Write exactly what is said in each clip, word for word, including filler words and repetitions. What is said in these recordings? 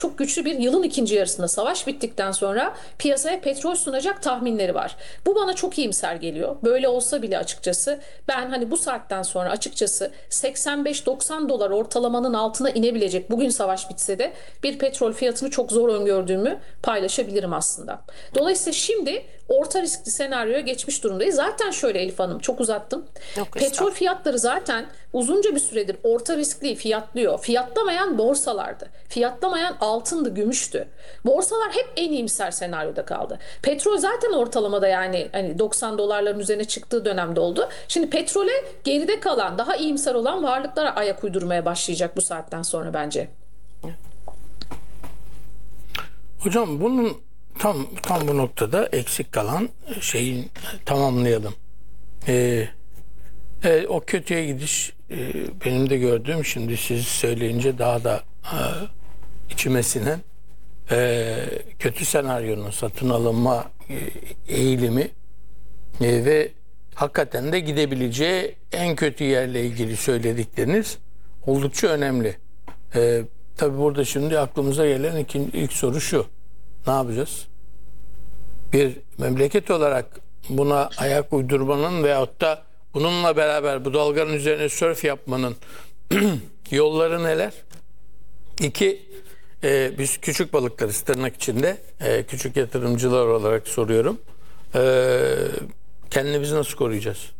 çok güçlü bir yılın ikinci yarısında savaş bittikten sonra piyasaya petrol sunacak tahminleri var. Bu bana çok iyimser geliyor. Böyle olsa bile açıkçası ben hani bu saatten sonra açıkçası seksen beş doksan dolar ortalamanın altına inebilecek, bugün savaş bitse de, bir petrol fiyatını çok zor öngördüğümü paylaşabilirim aslında. Dolayısıyla şimdi orta riskli senaryoya geçmiş durumdayız. Zaten şöyle Elif Hanım, çok uzattım. Yok, Petrol estağfurullah. fiyatları zaten uzunca bir süredir orta riskli fiyatlıyor. Fiyatlamayan borsalardı. Fiyatlamayan altındı, gümüştü. Borsalar hep en iyimser senaryoda kaldı. Petrol zaten ortalamada, yani hani doksan dolarların üzerine çıktığı dönemde oldu. Şimdi petrole geride kalan, daha iyimser olan varlıklara ayak uydurmaya başlayacak bu saatten sonra bence. Hocam bunun tam tam bu noktada eksik kalan şeyin tamamlayalım. Ee, e, o kötüye gidiş e, benim de gördüğüm, şimdi siz söyleyince daha da e, içime sinen e, kötü senaryonun satın alınma e, eğilimi e, ve hakikaten de gidebileceği en kötü yerle ilgili söyledikleriniz oldukça önemli. E, tabii burada şimdi aklımıza gelen ikinci, ilk soru şu: ne yapacağız? Bir memleket olarak buna ayak uydurmanın veyahut da bununla beraber bu dalganın üzerine sörf yapmanın yolları neler? İki, e, biz küçük balıklarız tırnak içinde. E, küçük yatırımcılar olarak soruyorum. E, kendimizi nasıl koruyacağız?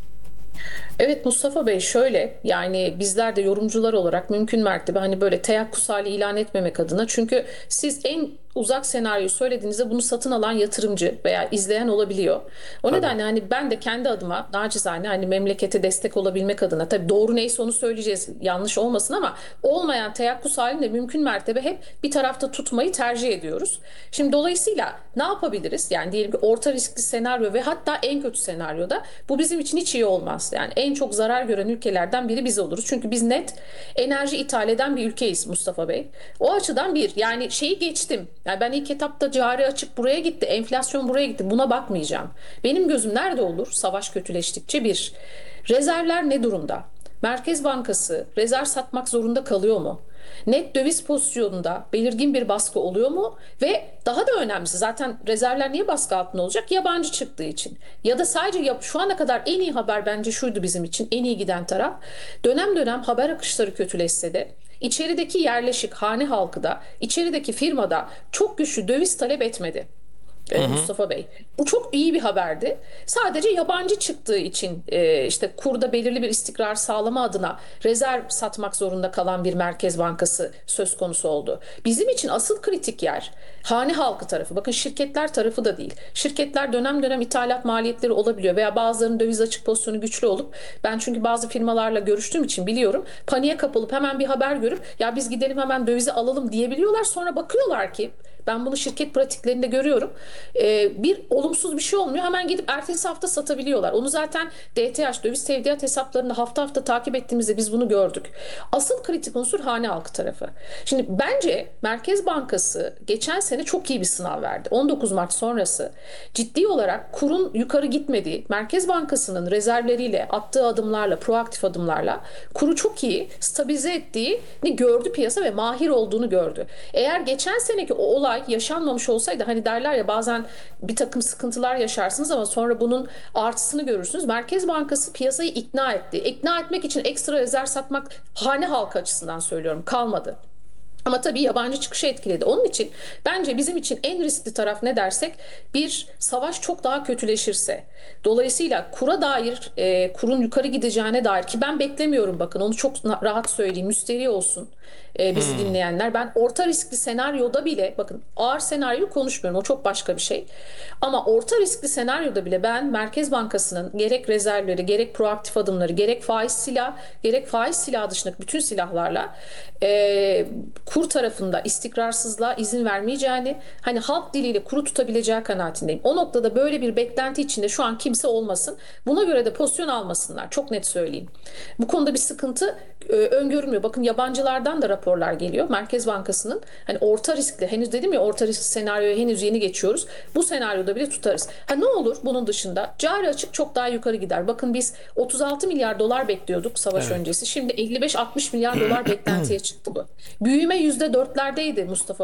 Evet Mustafa Bey, şöyle, yani bizler de yorumcular olarak mümkün mertebe hani böyle teyakkuz hali ilan etmemek adına, çünkü siz en uzak senaryoyu söylediğinizde bunu satın alan yatırımcı veya izleyen olabiliyor. O Tabii. nedenle hani ben de kendi adıma nacizane hani memlekete destek olabilmek adına, tabii doğru neyse onu söyleyeceğiz, yanlış olmasın, ama olmayan teyakkuz halinde mümkün mertebe hep bir tarafta tutmayı tercih ediyoruz. Şimdi dolayısıyla ne yapabiliriz? Yani diyelim ki orta riskli senaryo ve hatta en kötü senaryoda bu bizim için hiç iyi olmaz. Yani en çok zarar gören ülkelerden biri biz oluruz. Çünkü biz net enerji ithal eden bir ülkeyiz Mustafa Bey. O açıdan bir, yani şeyi geçtim. Yani ben ilk etapta cari açık buraya gitti, enflasyon buraya gitti. Buna bakmayacağım. Benim gözüm nerede olur? Savaş kötüleştikçe bir. Rezervler ne durumda? Merkez Bankası rezerv satmak zorunda kalıyor mu? Net döviz pozisyonunda belirgin bir baskı oluyor mu? Ve daha da önemlisi, zaten rezervler niye baskı altında olacak? Yabancı çıktığı için. Ya da sadece yap, şu ana kadar en iyi haber bence şuydu bizim için, en iyi giden taraf. Dönem dönem haber akışları kötüleşse de içerideki yerleşik hane halkı da, içerideki firmada çok güçlü döviz talep etmedi. e, Mustafa Bey. Bu çok iyi bir haberdi. Sadece yabancı çıktığı için e, işte kurda belirli bir istikrar sağlama adına rezerv satmak zorunda kalan bir Merkez Bankası söz konusu oldu. Bizim için asıl kritik yer hane halkı tarafı. Bakın, şirketler tarafı da değil. Şirketler dönem dönem ithalat maliyetleri olabiliyor veya bazılarının döviz açık pozisyonu güçlü olup, ben çünkü bazı firmalarla görüştüğüm için biliyorum, paniğe kapılıp hemen bir haber görüp ya biz gidelim hemen dövizi alalım diyebiliyorlar. Sonra bakıyorlar ki, ben bunu şirket pratiklerinde görüyorum, Ee, bir olumsuz bir şey olmuyor, hemen gidip ertesi hafta satabiliyorlar. Onu zaten D T H, döviz tevdiat hesaplarında hafta hafta takip ettiğimizde biz bunu gördük. Asıl kritik unsur hane halkı tarafı. Şimdi bence Merkez Bankası geçen sene çok iyi bir sınav verdi. on dokuz Mart sonrası ciddi olarak kurun yukarı gitmediği, Merkez Bankası'nın rezervleriyle, attığı adımlarla, proaktif adımlarla kuru çok iyi stabilize ettiğini gördü piyasa ve mahir olduğunu gördü. Eğer geçen seneki o olay yaşanmamış olsaydı, hani derler ya bazen bir takım sıkıntılar yaşarsınız ama sonra bunun artısını görürsünüz. Merkez Bankası piyasayı ikna etti. İkna etmek için ekstra rezerv satmak, hane halkı açısından söylüyorum, kalmadı. Ama tabii yabancı çıkışı etkiledi. Onun için bence bizim için en riskli taraf ne dersek, bir, savaş çok daha kötüleşirse. Dolayısıyla kura dair, e, kurun yukarı gideceğine dair, ki ben beklemiyorum, bakın onu çok rahat söyleyeyim, müsterih olsun e, bizi dinleyenler. Ben orta riskli senaryoda bile, bakın ağır senaryoyu konuşmuyorum, o çok başka bir şey. Ama orta riskli senaryoda bile ben Merkez Bankası'nın gerek rezervleri, gerek proaktif adımları, gerek faiz silah, gerek faiz silahı dışındaki bütün silahlarla e, kur tarafında istikrarsızlığa izin vermeyeceğini, hani halk diliyle kuru tutabileceği kanaatindeyim. O noktada böyle bir beklenti içinde şu an kimse olmasın. Buna göre de pozisyon almasınlar. Çok net söyleyeyim. Bu konuda bir sıkıntı e, öngörülmüyor. Bakın yabancılardan da raporlar geliyor. Merkez Bankası'nın hani orta riskli, henüz dedim ya orta risk senaryoya henüz yeni geçiyoruz. Bu senaryoda bile tutarız. Ha ne olur bunun dışında? Cari açık çok daha yukarı gider. Bakın biz otuz altı milyar dolar bekliyorduk savaş Evet. öncesi. Şimdi elli beş altmış milyar dolar beklentiye çıktı bu. Büyüme yüzde dörtlerdeydi Mustafa